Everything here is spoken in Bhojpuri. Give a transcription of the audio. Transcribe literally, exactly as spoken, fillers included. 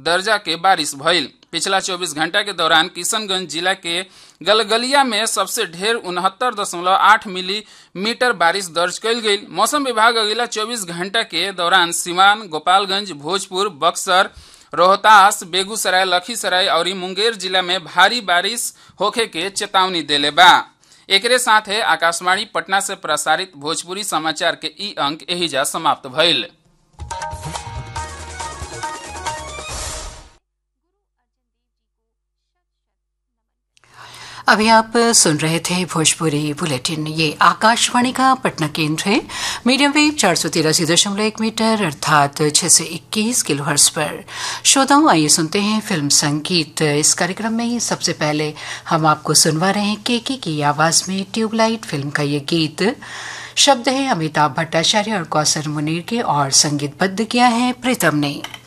दर्जा के बारिश भइल। पिछला चौबीस घंटा के दौरान किशनगंज जिला के गलगलिया में सबसे ढेर उनहत्तर दशमलव आठ मिलीमीटर बारिश दर्ज कयल गई। मौसम विभाग अगला चौबीस घंटा के दौरान सिवान, गोपालगंज, भोजपुर, बक्सर, रोहतास, बेगूसराय, लखीसराय और मुंगेर जिला में भारी बारिश होखे के चेतावनी देले बा। एकरे साथ है आकाशवाणी पटना से प्रसारित भोजपुरी समाचार के ई अंक एहिजा समाप्त भइल। अभी आप सुन रहे थे भोजपुरी बुलेटिन। ये आकाशवाणी का पटना केंद्र है। मीडियम वेव चार सौ तिरासी दशमलव एक मीटर अर्थात छह सौ इक्कीस किलोहर्ट्ज पर। श्रोताओं, आइए सुनते हैं फिल्म संगीत। इस कार्यक्रम में सबसे पहले हम आपको सुनवा रहे हैं केके की आवाज में ट्यूबलाइट फिल्म का ये गीत। शब्द है अमिताभ भट्टाचार्य और कौसर मुनीर के और संगीतबद्ध किया है प्रीतम ने।